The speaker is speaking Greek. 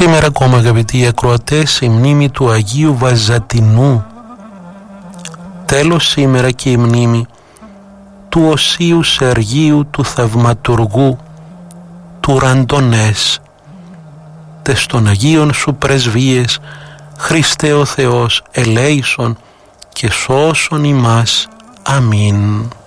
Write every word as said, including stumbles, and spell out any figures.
Σήμερα ακόμα, αγαπητοί ακροατές, η μνήμη του Αγίου Βαζατινού. Τέλος σήμερα και η μνήμη του Οσίου Σεργίου του Θαυματουργού του Ραντονές. Τες των Αγίων σου πρεσβείες, Χριστέ ο Θεός, ελέησον και σώσον ημάς. Αμήν.